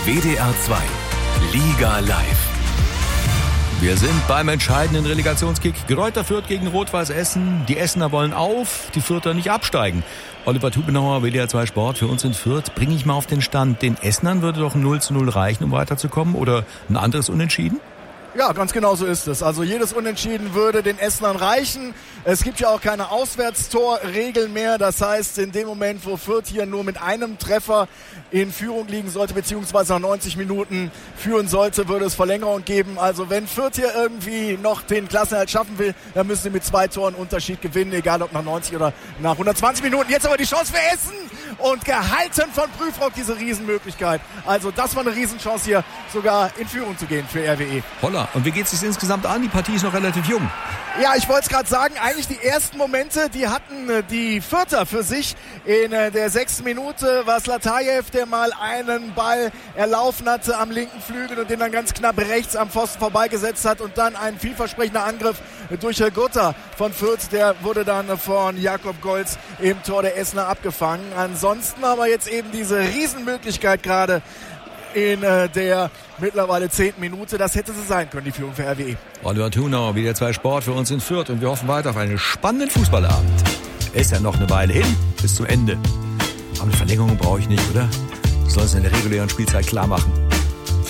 WDR 2 Liga Live. Wir sind beim entscheidenden Relegationskick. Greuther Fürth gegen Rot-Weiß Essen. Die Essener wollen auf, die Fürther nicht absteigen. Oliver Tubenauer, WDR 2 Sport, für uns in Fürth. Bringe ich mal auf den Stand, den Essenern würde doch ein 0:0 reichen, um weiterzukommen, oder ein anderes Unentschieden? Ja, ganz genau so ist es. Also jedes Unentschieden würde den Essenern reichen. Es gibt ja auch keine Auswärtstorregel mehr. Das heißt, in dem Moment, wo Fürth hier nur mit einem Treffer in Führung liegen sollte, beziehungsweise nach 90 Minuten führen sollte, würde es Verlängerung geben. Also wenn Fürth hier irgendwie noch den Klassenerhalt schaffen will, dann müssen sie mit 2 Toren Unterschied gewinnen, egal ob nach 90 oder nach 120 Minuten. Jetzt aber die Chance für Essen und gehalten von Prüfrock, diese Riesenmöglichkeit. Also das war eine Riesenchance hier, sogar in Führung zu gehen für RWE. Holla, und wie geht es sich insgesamt an? Die Partie ist noch relativ jung. Ja, ich wollte es gerade sagen, eigentlich die ersten Momente, die hatten die Fürther für sich. In der 6. Minute war es Latajew, der mal einen Ball erlaufen hatte am linken Flügel und den dann ganz knapp rechts am Pfosten vorbeigesetzt hat, und dann ein vielversprechender Angriff durch Gutta von Fürth, der wurde dann von Jakob Golz im Tor der Essener abgefangen. Ansonsten aber jetzt eben diese Riesenmöglichkeit gerade in der mittlerweile 10. Minute. Das hätte sie sein können, die Führung für RWE. Oliver Thunauer, WDR 2 Sport für uns in Fürth, und wir hoffen weiter auf einen spannenden Fußballabend. Ist ja noch eine Weile hin, bis zum Ende. Aber eine Verlängerung brauche ich nicht, oder? Soll es in der regulären Spielzeit klar machen.